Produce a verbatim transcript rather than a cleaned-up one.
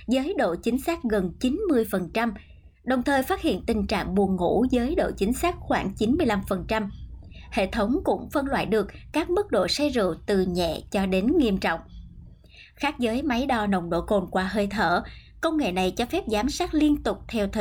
với độ chính xác gần chín mươi phần trăm, đồng thời phát hiện tình trạng buồn ngủ với độ chính xác khoảng chín mươi lăm phần trăm. Hệ thống cũng phân loại được các mức độ say rượu từ nhẹ cho đến nghiêm trọng. Khác với máy đo nồng độ cồn qua hơi thở, công nghệ này cho phép giám sát liên tục theo thời